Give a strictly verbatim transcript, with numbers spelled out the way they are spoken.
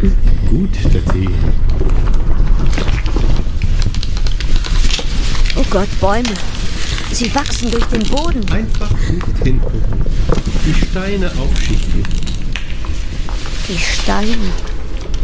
Gut, der Tee. Oh Gott, Bäume. Sie wachsen durch den Boden. Einfach nicht hingucken. Die Steine aufschichten. Die Steine.